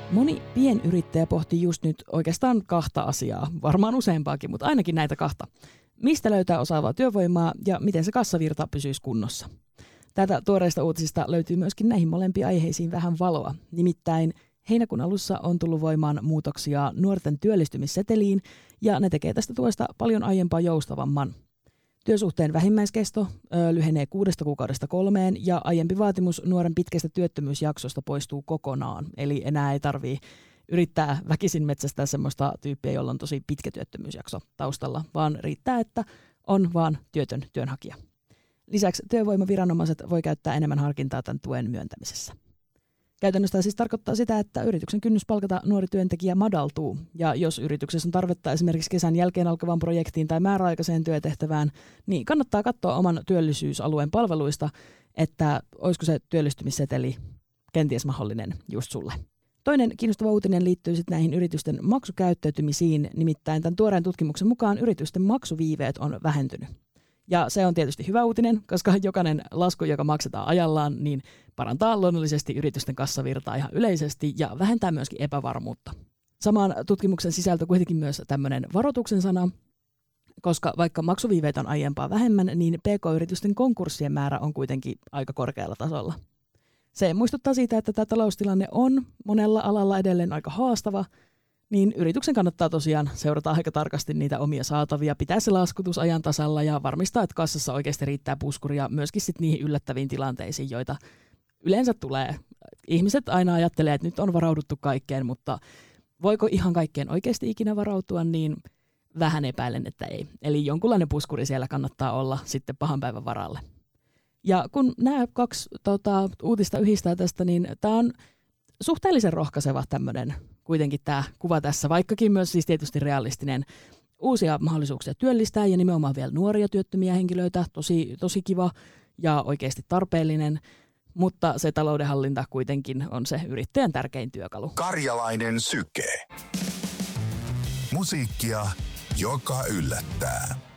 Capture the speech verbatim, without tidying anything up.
Moni pienyrittäjä pohtii just nyt oikeastaan kahta asiaa, varmaan useampaakin, mutta ainakin näitä kahta. Mistä löytää osaavaa työvoimaa ja miten se kassavirta pysyisi kunnossa? Tätä tuoreista uutisista löytyy myöskin näihin molempiin aiheisiin vähän valoa. Nimittäin heinäkuun alussa on tullut voimaan muutoksia nuorten työllistymisseteliin ja ne tekee tästä tuesta paljon aiempaa joustavamman. Työsuhteen vähimmäiskesto ö, lyhenee kuudesta kuukaudesta kolmeen ja aiempi vaatimus nuoren pitkästä työttömyysjaksosta poistuu kokonaan. Eli enää ei tarvitse yrittää väkisin metsästää semmoista tyyppiä, jolla on tosi pitkä työttömyysjakso taustalla, vaan riittää, että on vaan työtön työnhakija. Lisäksi työvoimaviranomaiset voi käyttää enemmän harkintaa tämän tuen myöntämisessä. Käytännössä siis tarkoittaa sitä, että yrityksen kynnys palkata nuori työntekijä madaltuu, ja jos yrityksessä on tarvetta esimerkiksi kesän jälkeen alkavaan projektiin tai määräaikaiseen työtehtävään, niin kannattaa katsoa oman työllisyysalueen palveluista, että olisiko se työllistymisseteli kenties mahdollinen just sulle. Toinen kiinnostava uutinen liittyy sitten näihin yritysten maksukäyttäytymisiin, nimittäin tämän tuoreen tutkimuksen mukaan yritysten maksuviiveet on vähentynyt. Ja se on tietysti hyvä uutinen, koska jokainen lasku, joka maksetaan ajallaan, niin parantaa luonnollisesti yritysten kassavirtaa ihan yleisesti ja vähentää myöskin epävarmuutta. Samaan tutkimuksen sisältö kuitenkin myös tämmöinen varoituksen sana, koska vaikka maksuviiveitä on aiempaa vähemmän, niin P K-yritysten konkurssien määrä on kuitenkin aika korkealla tasolla. Se muistuttaa siitä, että tämä taloustilanne on monella alalla edelleen aika haastava, niin yrityksen kannattaa tosiaan seurata aika tarkasti niitä omia saatavia, pitää se laskutus ajan tasalla ja varmistaa, että kassassa oikeasti riittää puskuria myöskin sit niihin yllättäviin tilanteisiin, joita yleensä tulee. Ihmiset aina ajattelee, että nyt on varauduttu kaikkeen, mutta voiko ihan kaikkeen oikeasti ikinä varautua, niin vähän epäilen, että ei. Eli jonkunlainen puskuri siellä kannattaa olla sitten pahan päivän varalle. Ja kun nämä kaksi tota, uutista yhdistää tästä, niin tämä on suhteellisen rohkaiseva tämmöinen kuitenkin tämä kuva tässä, vaikkakin myös siis tietysti realistinen. Uusia mahdollisuuksia työllistää ja nimenomaan vielä nuoria työttömiä henkilöitä, tosi, tosi kiva ja oikeasti tarpeellinen, mutta se taloudenhallinta kuitenkin on se yrittäjän tärkein työkalu. Karjalainen syke. Musiikkia, joka yllättää.